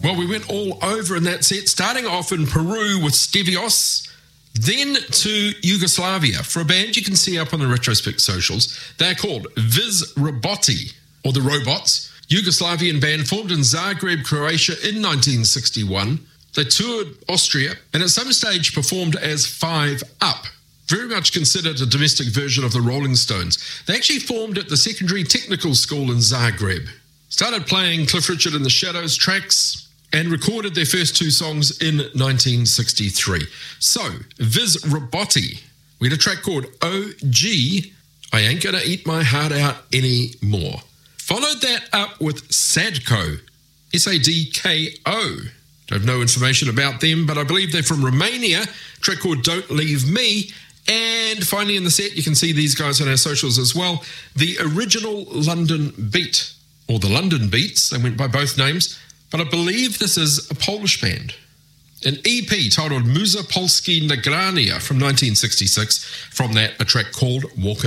Well, we went all over in that set, starting off in Peru with Stevios, then to Yugoslavia for a band you can see up on the Retrospect socials. They're called Viz Roboti, or the Robots. Yugoslavian band formed in Zagreb, Croatia in 1961. They toured Austria and at some stage performed as Five Up, very much considered a domestic version of the Rolling Stones. They actually formed at the Secondary Technical School in Zagreb. Started playing Cliff Richard and the Shadows tracks and recorded their first two songs in 1963. So, Viz Roboti, we had a track called OG, I Ain't Gonna Eat My Heart Out Anymore. Followed that up with Sadko, S-A-D-K-O. Don't have no information about them, but I believe they're from Romania, a track called Don't Leave Me. And finally in the set, you can see these guys on our socials as well, the Original London Beat, or the London Beats, they went by both names, but I believe this is a Polish band. An EP titled Muza Polski Nagrania from 1966, from that a track called Walk